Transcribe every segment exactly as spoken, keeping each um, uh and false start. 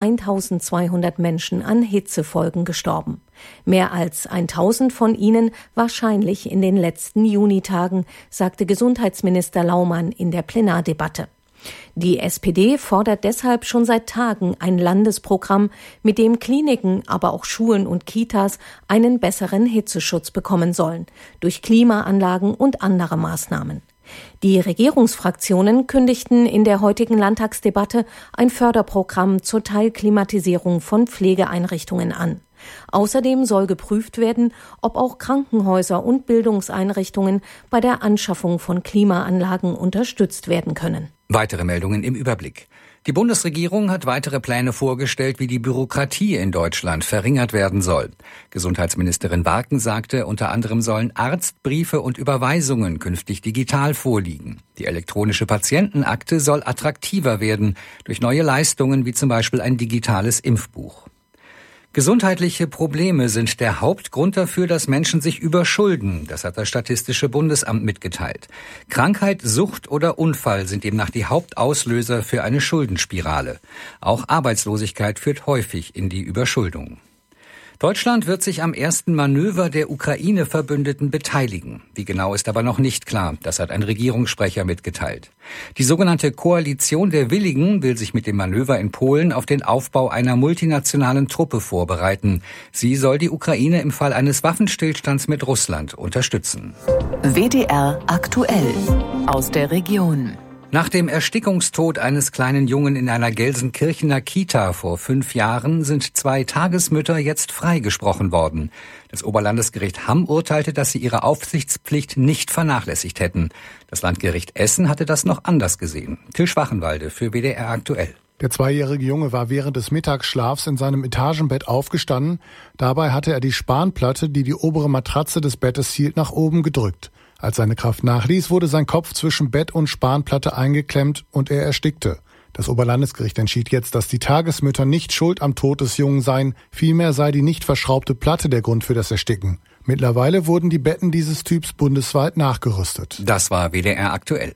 eintausendzweihundert Menschen an Hitzefolgen gestorben. Mehr als tausend von ihnen wahrscheinlich in den letzten Junitagen, sagte Gesundheitsminister Laumann in der Plenardebatte. Die S P D fordert deshalb schon seit Tagen ein Landesprogramm, mit dem Kliniken, aber auch Schulen und Kitas einen besseren Hitzeschutz bekommen sollen, durch Klimaanlagen und andere Maßnahmen. Die Regierungsfraktionen kündigten in der heutigen Landtagsdebatte ein Förderprogramm zur Teilklimatisierung von Pflegeeinrichtungen an. Außerdem soll geprüft werden, ob auch Krankenhäuser und Bildungseinrichtungen bei der Anschaffung von Klimaanlagen unterstützt werden können. Weitere Meldungen im Überblick. Die Bundesregierung hat weitere Pläne vorgestellt, wie die Bürokratie in Deutschland verringert werden soll. Gesundheitsministerin Warken sagte, unter anderem sollen Arztbriefe und Überweisungen künftig digital vorliegen. Die elektronische Patientenakte soll attraktiver werden durch neue Leistungen wie zum Beispiel ein digitales Impfbuch. Gesundheitliche Probleme sind der Hauptgrund dafür, dass Menschen sich überschulden. Das hat das Statistische Bundesamt mitgeteilt. Krankheit, Sucht oder Unfall sind demnach die Hauptauslöser für eine Schuldenspirale. Auch Arbeitslosigkeit führt häufig in die Überschuldung. Deutschland wird sich am ersten Manöver der Ukraine-Verbündeten beteiligen. Wie genau ist aber noch nicht klar. Das hat ein Regierungssprecher mitgeteilt. Die sogenannte Koalition der Willigen will sich mit dem Manöver in Polen auf den Aufbau einer multinationalen Truppe vorbereiten. Sie soll die Ukraine im Fall eines Waffenstillstands mit Russland unterstützen. W D R aktuell aus der Region. Nach dem Erstickungstod eines kleinen Jungen in einer Gelsenkirchener Kita vor fünf Jahren sind zwei Tagesmütter jetzt freigesprochen worden. Das Oberlandesgericht Hamm urteilte, dass sie ihre Aufsichtspflicht nicht vernachlässigt hätten. Das Landgericht Essen hatte das noch anders gesehen. Till Schwachenwalde für W D R aktuell. Der zweijährige Junge war während des Mittagsschlafs in seinem Etagenbett aufgestanden. Dabei hatte er die Spanplatte, die die obere Matratze des Bettes hielt, nach oben gedrückt. Als seine Kraft nachließ, wurde sein Kopf zwischen Bett und Spanplatte eingeklemmt und er erstickte. Das Oberlandesgericht entschied jetzt, dass die Tagesmütter nicht schuld am Tod des Jungen seien, vielmehr sei die nicht verschraubte Platte der Grund für das Ersticken. Mittlerweile wurden die Betten dieses Typs bundesweit nachgerüstet. Das war W D R aktuell.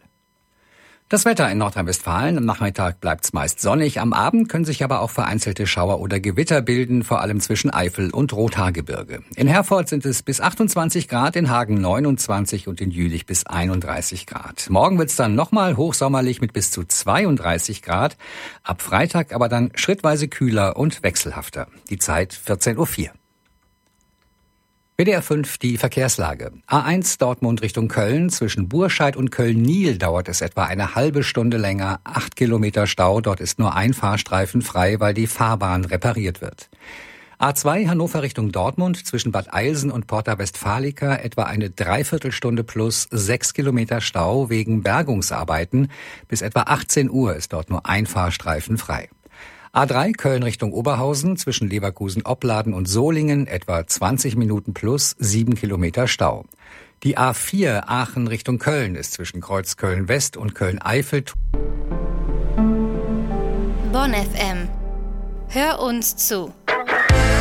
Das Wetter in Nordrhein-Westfalen. Am Nachmittag bleibt's meist sonnig. Am Abend können sich aber auch vereinzelte Schauer oder Gewitter bilden, vor allem zwischen Eifel und Rothaargebirge. In Herford sind es bis achtundzwanzig Grad, in Hagen neunundzwanzig und in Jülich bis einunddreißig Grad. Morgen wird's dann nochmal hochsommerlich mit bis zu zweiunddreißig Grad. Ab Freitag aber dann schrittweise kühler und wechselhafter. Die Zeit vierzehn Uhr vier. W D R fünf, die Verkehrslage. A eins Dortmund Richtung Köln. Zwischen Burscheid und Köln-Niel dauert es etwa eine halbe Stunde länger. Acht Kilometer Stau. Dort ist nur ein Fahrstreifen frei, weil die Fahrbahn repariert wird. A zwei Hannover Richtung Dortmund. Zwischen Bad Eilsen und Porta Westfalica etwa eine Dreiviertelstunde plus sechs Kilometer Stau wegen Bergungsarbeiten. Bis etwa achtzehn Uhr ist dort nur ein Fahrstreifen frei. A drei Köln Richtung Oberhausen, zwischen Leverkusen-Opladen und Solingen etwa zwanzig Minuten plus sieben Kilometer Stau. Die A vier Aachen Richtung Köln ist zwischen Kreuz Köln-West und Köln-Eifel. Bonn F M. Hör uns zu.